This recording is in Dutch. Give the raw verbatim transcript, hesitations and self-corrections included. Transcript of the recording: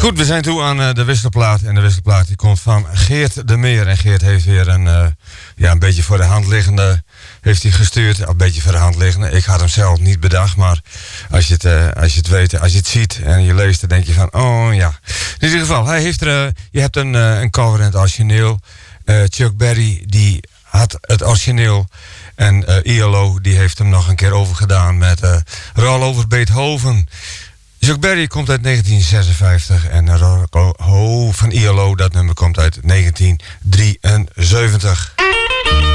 Goed, we zijn toe aan uh, de wisselplaat. En de wisselplaat die komt van Geert de Meer. En Geert heeft weer een, uh, ja, een beetje voor de hand liggende heeft hij gestuurd. Een beetje voor de hand liggende. Ik had hem zelf niet bedacht. Maar als je het, uh, als je het weet, als je het ziet en je leest, dan denk je van, oh ja. In ieder geval, hij heeft er, uh, je hebt een, uh, een cover in het origineel. Uh, Chuck Berry, die had het origineel. En uh, I L O, die heeft hem nog een keer overgedaan met uh, Roll Over Beethoven. Chuck Berry komt uit negentien zesenvijftig en Roll Over van I L O, dat nummer komt uit negentien drieënzeventig.